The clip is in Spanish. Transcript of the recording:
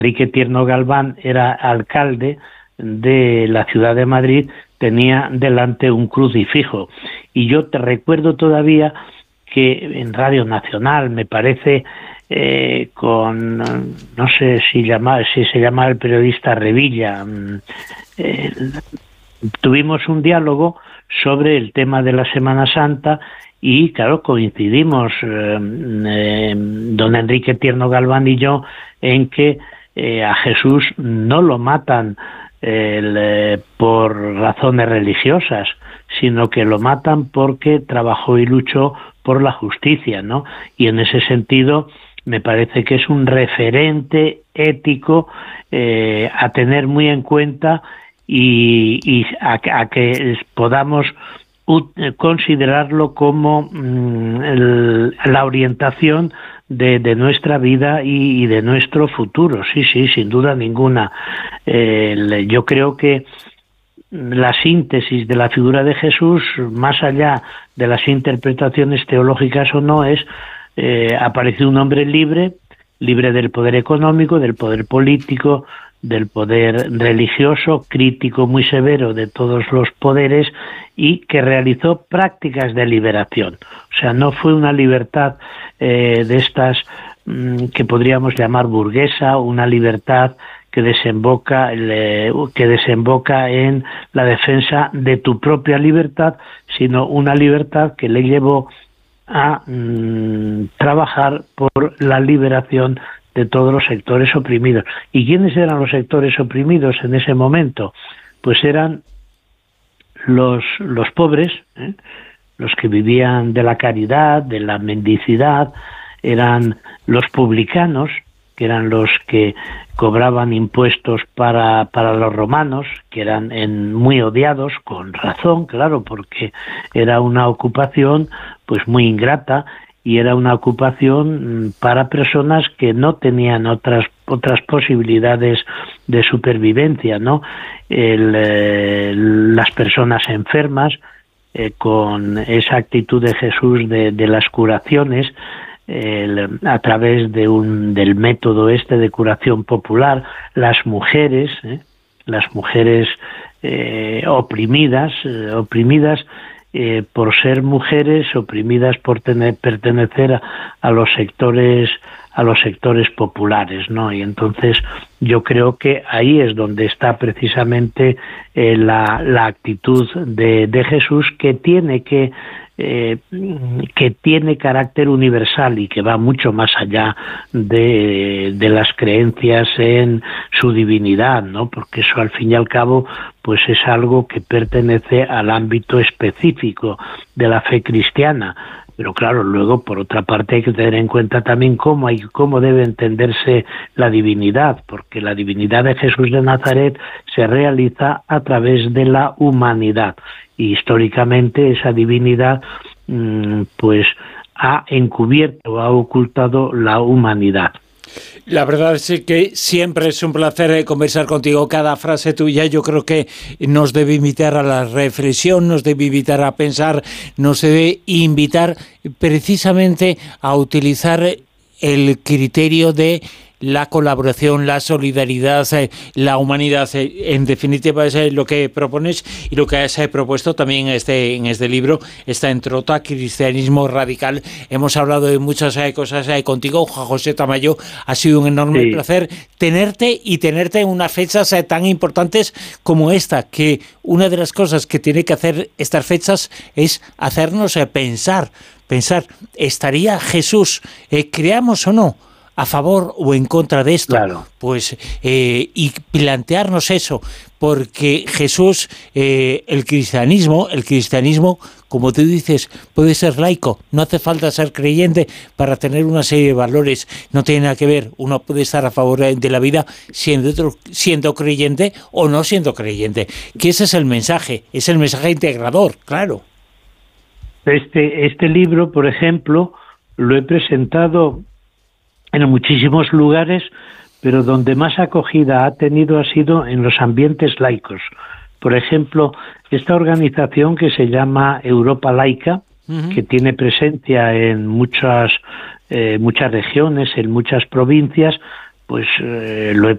Enrique Tierno Galván era alcalde de la ciudad de Madrid, tenía delante un crucifijo. Y yo te recuerdo todavía que en Radio Nacional, me parece, no sé si se llama el periodista Revilla, tuvimos un diálogo sobre el tema de la Semana Santa y, claro, coincidimos, don Enrique Tierno Galván y yo, en que a Jesús no lo matan por razones religiosas, sino que lo matan porque trabajó y luchó por la justicia, ¿no? Y en ese sentido me parece que es un referente ético a tener muy en cuenta y a que podamos considerarlo como la orientación de nuestra vida y de nuestro futuro. Sí, sin duda ninguna. Yo creo que la síntesis de la figura de Jesús, más allá de las interpretaciones teológicas o no, es apareció un hombre libre del poder económico, del poder político, del poder religioso, crítico muy severo de todos los poderes y que realizó prácticas de liberación. O sea, no fue una libertad de estas que podríamos llamar burguesa, una libertad que desemboca en la defensa de tu propia libertad, sino una libertad que le llevó a trabajar por la liberación de todos los sectores oprimidos. ¿Y quiénes eran los sectores oprimidos en ese momento? Pues eran los pobres, los que vivían de la caridad, de la mendicidad, eran los publicanos, que eran los que cobraban impuestos para los romanos, que eran muy odiados, con razón, claro, porque era una ocupación pues muy ingrata y era una ocupación para personas que no tenían otras posibilidades de supervivencia, ¿no? Las personas enfermas, con esa actitud de Jesús de las curaciones, a través del método de curación popular, las mujeres oprimidas por ser mujeres, oprimidas por pertenecer a los sectores populares, ¿no? Y entonces yo creo que ahí es donde está precisamente la actitud de Jesús, que tiene carácter universal y que va mucho más allá de las creencias en su divinidad, ¿no? Porque eso al fin y al cabo pues es algo que pertenece al ámbito específico de la fe cristiana. Pero claro, luego por otra parte hay que tener en cuenta también cómo debe entenderse la divinidad, porque la divinidad de Jesús de Nazaret se realiza a través de la humanidad, y históricamente esa divinidad pues ha encubierto, ha ocultado la humanidad. La verdad es que siempre es un placer conversar contigo. Cada frase tuya yo creo que nos debe invitar a la reflexión, nos debe invitar a pensar, nos debe invitar precisamente a utilizar el criterio de la colaboración, la solidaridad, la humanidad. En definitiva es lo que propones y lo que has propuesto también en este libro. Está en Trota, Cristianismo Radical. Hemos hablado de muchas cosas contigo, Juan José Tamayo. Ha sido un enorme placer tenerte en unas fechas tan importantes como esta, que una de las cosas que tiene que hacer estas fechas es hacernos pensar, ¿estaría Jesús, creamos o no, a favor o en contra de esto? Claro. Pues y plantearnos eso, porque Jesús, el cristianismo, como tú dices, puede ser laico, no hace falta ser creyente para tener una serie de valores, no tiene nada que ver, uno puede estar a favor de la vida siendo creyente o no siendo creyente, que ese es el mensaje integrador, claro. Este libro, por ejemplo, lo he presentado en muchísimos lugares, pero donde más acogida ha tenido ha sido en los ambientes laicos. Por ejemplo, esta organización que se llama Europa Laica, que tiene presencia en muchas regiones, en muchas provincias, pues lo he